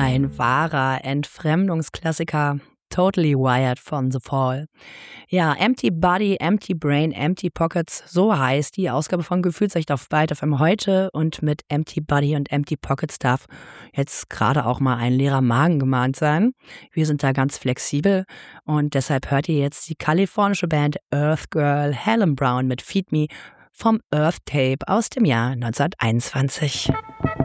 Ein wahrer Entfremdungsklassiker. Totally Wired von The Fall. Ja, Empty Body, Empty Brain, Empty Pockets, so heißt die Ausgabe von Gefühlsecht auf Byte FM heute. Und mit Empty Body und Empty Pockets darf jetzt gerade auch mal ein leerer Magen gemahnt sein. Wir sind da ganz flexibel und deshalb hört ihr jetzt die kalifornische Band Earth Girl Helen Brown mit Feed Me vom Earth Tape aus dem Jahr 1921.